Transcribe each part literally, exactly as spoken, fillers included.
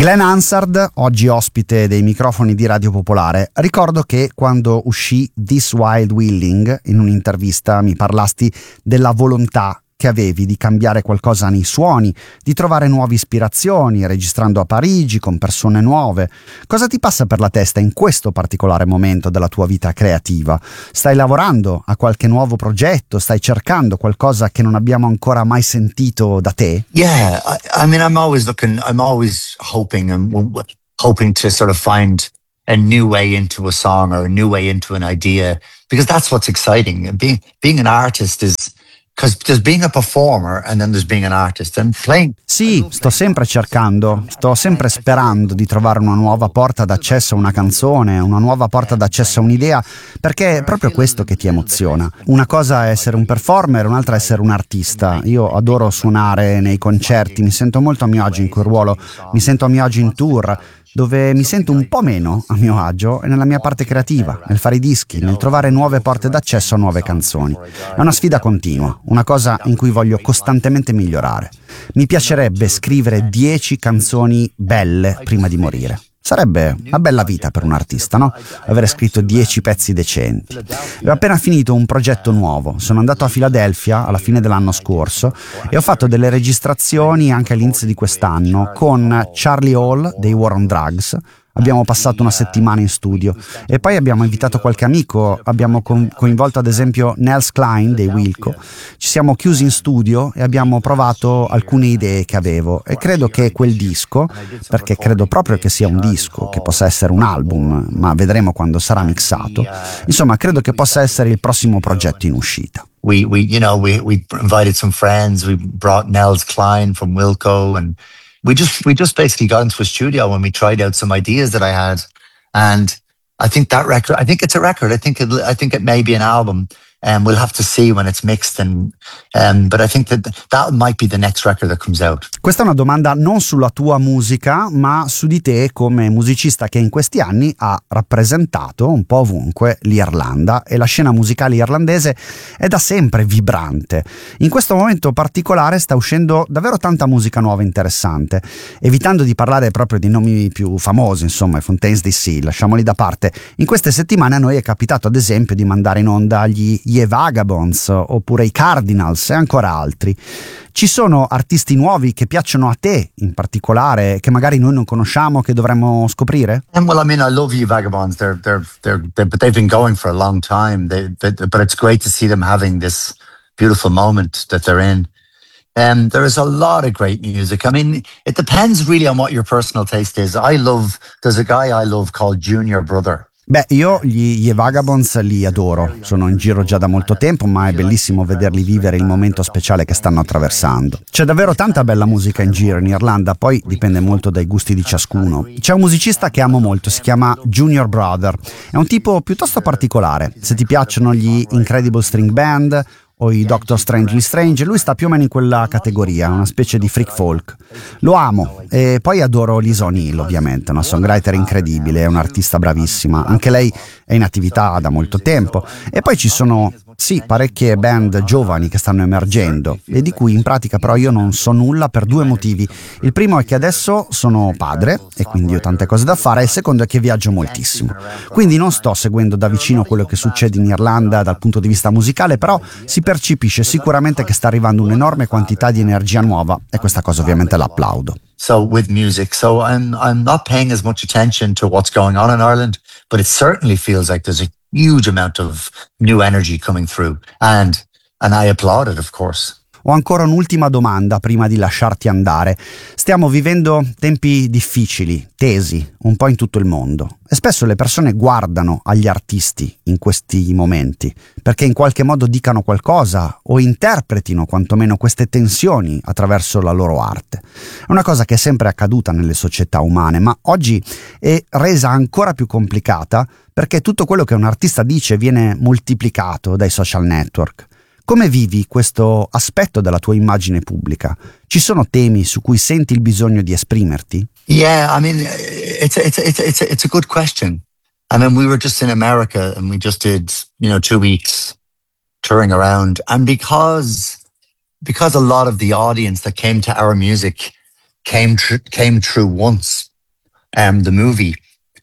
Glenn Hansard, oggi ospite dei microfoni di Radio Popolare. Ricordo che quando uscì This Wild Willing, in un'intervista mi parlasti della volontà che avevi di cambiare qualcosa nei suoni, di trovare nuove ispirazioni, registrando a Parigi con persone nuove. Cosa ti passa per la testa in questo particolare momento della tua vita creativa? Stai lavorando a qualche nuovo progetto? Stai cercando qualcosa che non abbiamo ancora mai sentito da te? Yeah, I, I mean, I'm always looking, I'm always hoping and hoping to sort of find a new way into a song or a new way into an idea, because that's what's exciting. Being being an artist is because there's being a performer and then there's being an artist and playing. Sì, sto sempre cercando, sto sempre sperando di trovare una nuova porta d'accesso a una canzone, una nuova porta d'accesso a un'idea, perché è proprio questo che ti emoziona. Una cosa è essere un performer, un'altra è essere un artista. Io adoro suonare nei concerti, mi sento molto a mio agio in quel ruolo, mi sento a mio agio in tour. Dove mi sento un po' meno a mio agio è nella mia parte creativa, nel fare i dischi, nel trovare nuove porte d'accesso a nuove canzoni. È una sfida continua, una cosa in cui voglio costantemente migliorare. Mi piacerebbe scrivere dieci canzoni belle prima di morire. Sarebbe una bella vita per un artista, no? Avere scritto dieci pezzi decenti. Ho appena finito un progetto nuovo. Sono andato a Filadelfia alla fine dell'anno scorso e ho fatto delle registrazioni anche all'inizio di quest'anno con Charlie Hall dei War on Drugs. Abbiamo passato una settimana in studio e poi abbiamo invitato qualche amico, abbiamo co- coinvolto ad esempio Nels Klein dei Wilco. Ci siamo chiusi in studio e abbiamo provato alcune idee che avevo e credo che quel disco, perché credo proprio che sia un disco, che possa essere un album, ma vedremo quando sarà mixato, insomma credo che possa essere il prossimo progetto in uscita. We, we, you know, we, we invited some friends, we brought Nels Klein from Wilco, and We just we just basically got into a studio when we tried out some ideas that I had, and I think that record. I think it's a record. I think it. I think it may be an album, and we'll have to see when it's mixed. And um, but I think that that might be the next record that comes out. Questa è una domanda non sulla tua musica, ma su di te come musicista che in questi anni ha rappresentato un po' ovunque l'Irlanda, e la scena musicale irlandese è da sempre vibrante. In questo momento particolare sta uscendo davvero tanta musica nuova interessante. Evitando di parlare proprio di nomi più famosi, insomma, i Fontaines D C, lasciamoli da parte. In queste settimane a noi è capitato ad esempio di mandare in onda gli Ye Vagabonds oppure i Cardinals e ancora altri. Ci sono artisti nuovi che piacciono a te in particolare, che magari noi non conosciamo, che dovremmo scoprire? And well, I mean, I love you, Vagabonds. They're they're they're, they're but they've been going for a long time. They, they, but it's great to see them having this beautiful moment that they're in. Um, there is a lot of great music. I mean, it depends really on what your personal taste is. I love. There's a guy I love called Junior Brother. Beh, io gli Ye Vagabonds li adoro, sono in giro già da molto tempo, ma è bellissimo vederli vivere il momento speciale che stanno attraversando. C'è davvero tanta bella musica in giro in Irlanda, poi dipende molto dai gusti di ciascuno. C'è un musicista che amo molto, si chiama Junior Brother, è un tipo piuttosto particolare. Se ti piacciono gli Incredible String Band o i Doctor Strangely Strange, lui sta più o meno in quella categoria, una specie di freak folk. Lo amo, e poi adoro Lisa O'Neill, ovviamente, una songwriter incredibile, è un'artista bravissima, anche lei è in attività da molto tempo. E poi ci sono, sì, parecchie band giovani che stanno emergendo e di cui in pratica però io non so nulla per due motivi. Il primo è che adesso sono padre e quindi ho tante cose da fare, e il secondo è che viaggio moltissimo. Quindi non sto seguendo da vicino quello che succede in Irlanda dal punto di vista musicale, però si percepisce sicuramente che sta arrivando un'enorme quantità di energia nuova, e questa cosa ovviamente l'applaudo. So with music, so I'm I'm not paying as much attention to what's going on in Ireland, but it certainly feels like there's a huge amount of new energy coming through, and and I applaud it, of course. Ho ancora un'ultima domanda prima di lasciarti andare. Stiamo vivendo tempi difficili, tesi, un po' in tutto il mondo, e spesso le persone guardano agli artisti in questi momenti perché in qualche modo dicano qualcosa o interpretino quantomeno queste tensioni attraverso la loro arte. È una cosa che è sempre accaduta nelle società umane, ma oggi è resa ancora più complicata perché tutto quello che un artista dice viene moltiplicato dai social network. Come vivi questo aspetto della tua immagine pubblica? Ci sono temi su cui senti il bisogno di esprimerti? Yeah, I mean, it's a, it's a, it's a, it's a, it's a good question. I mean, we were just in America and we just did, you know, two weeks touring around, and because because a lot of the audience that came to our music came tr- came through once um, the movie,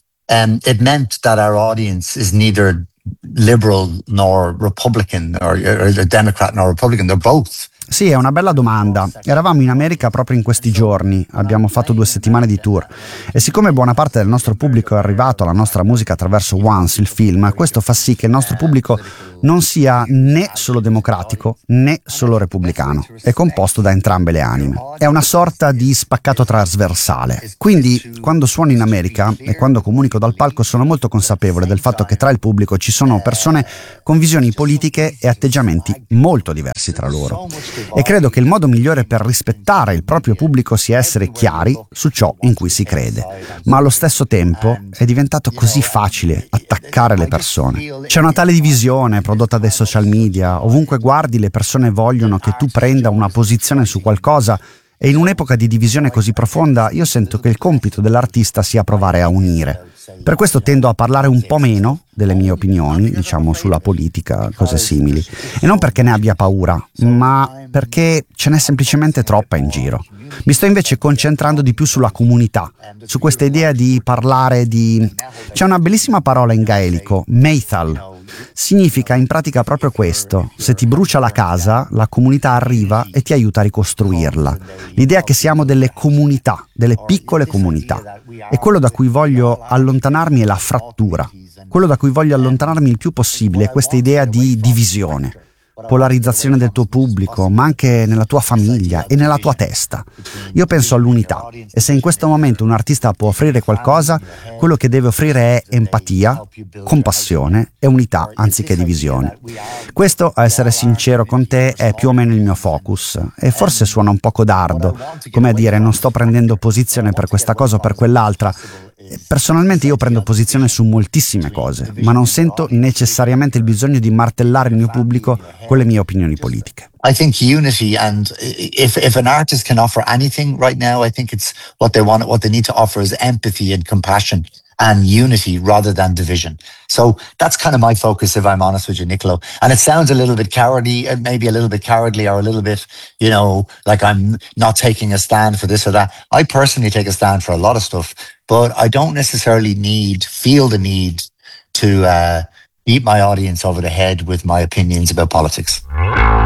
um, it meant that our audience is neither liberal nor Republican, or, or a Democrat nor Republican. They're both. Sì, è una bella domanda. Eravamo in America proprio in questi giorni, abbiamo fatto due settimane di tour e siccome buona parte del nostro pubblico è arrivato alla nostra musica attraverso Once, il film, questo fa sì che il nostro pubblico non sia né solo democratico né solo repubblicano, è composto da entrambe le anime. È una sorta di spaccato trasversale. Quindi quando suono in America e quando comunico dal palco sono molto consapevole del fatto che tra il pubblico ci sono persone con visioni politiche e atteggiamenti molto diversi tra loro. E credo che il modo migliore per rispettare il proprio pubblico sia essere chiari su ciò in cui si crede. Ma allo stesso tempo è diventato così facile attaccare le persone. C'è una tale divisione prodotta dai social media, ovunque guardi le persone vogliono che tu prenda una posizione su qualcosa e in un'epoca di divisione così profonda io sento che il compito dell'artista sia provare a unire. Per questo tendo a parlare un po' meno delle mie opinioni, diciamo sulla politica, cose simili, e non perché ne abbia paura, ma perché ce n'è semplicemente troppa in giro. Mi sto invece concentrando di più sulla comunità, su questa idea di parlare di... C'è una bellissima parola in gaelico, meithal. Significa in pratica proprio questo: se ti brucia la casa, la comunità arriva e ti aiuta a ricostruirla. L'idea che siamo delle comunità, delle piccole comunità. E quello da cui voglio allontanarmi è la frattura. Quello da cui voglio allontanarmi il più possibile è questa idea di divisione, polarizzazione del tuo pubblico, ma anche nella tua famiglia e nella tua testa. Io penso all'unità e se in questo momento un artista può offrire qualcosa, quello che deve offrire è empatia, compassione e unità anziché divisione. Questo, a essere sincero con te, è più o meno il mio focus e forse suona un po' codardo, come a dire non sto prendendo posizione per questa cosa o per quell'altra. Personalmente io prendo posizione su moltissime cose, ma non sento necessariamente il bisogno di martellare il mio pubblico con le mie opinioni politiche. I think unity, and if if an artist can offer anything right now, I think it's what they want. What they need to offer is empathy and compassion and unity rather than division. So that's kind of my focus, if I'm honest with you, Niccolo. And it sounds a little bit cowardly, maybe a little bit cowardly, or a little bit, you know, like I'm not taking a stand for this or that. I personally take a stand for a lot of stuff, but I don't necessarily need, feel the need to uh, beat my audience over the head with my opinions about politics.